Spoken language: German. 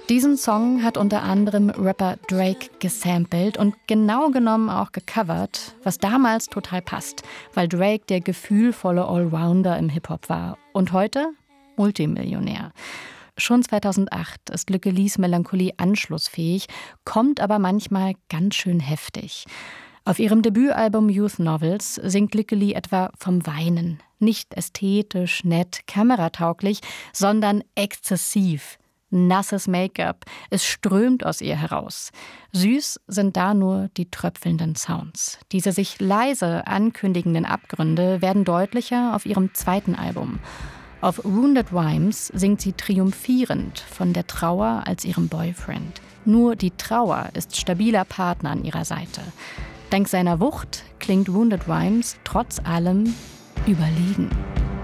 Diesen Song hat unter anderem Rapper Drake gesampelt und genau genommen auch gecovert, was damals total passt, weil Drake der gefühlvolle Allrounder im Hip-Hop war. Und heute Multimillionär. Schon 2008 ist Lücke Lies Melancholie anschlussfähig, kommt aber manchmal ganz schön heftig. Auf ihrem Debütalbum Youth Novels singt Lücke Lie etwa vom Weinen. Nicht ästhetisch, nett, kameratauglich, sondern exzessiv. Nasses Make-up, es strömt aus ihr heraus. Süß sind da nur die tröpfelnden Sounds. Diese sich leise ankündigenden Abgründe werden deutlicher auf ihrem zweiten Album. Auf Wounded Rhymes singt sie triumphierend von der Trauer als ihrem Boyfriend. Nur die Trauer ist stabiler Partner an ihrer Seite. Dank seiner Wucht klingt Wounded Rhymes trotz allem überlegen.